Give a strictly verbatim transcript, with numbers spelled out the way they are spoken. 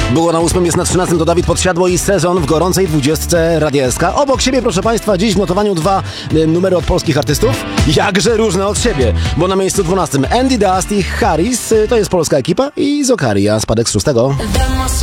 Było na ósmym, jest na trzynastym, to Dawid Podsiadło i Sezon w gorącej dwudziestce Radia S K. Obok siebie, proszę Państwa, dziś w notowaniu dwa y, numery od polskich artystów. Jakże różne od siebie, bo na miejscu dwunastym Andy Dust i Harris, y, to jest polska ekipa, i Zokari, a spadek z szóstego.